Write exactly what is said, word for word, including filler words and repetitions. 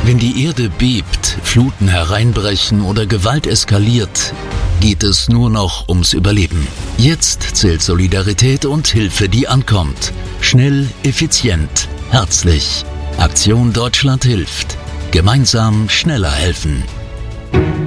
Wenn die Erde bebt, Fluten hereinbrechen oder Gewalt eskaliert, geht es nur noch ums Überleben. Jetzt zählt Solidarität und Hilfe, die ankommt. Schnell, effizient, herzlich. Aktion Deutschland hilft. Gemeinsam schneller helfen.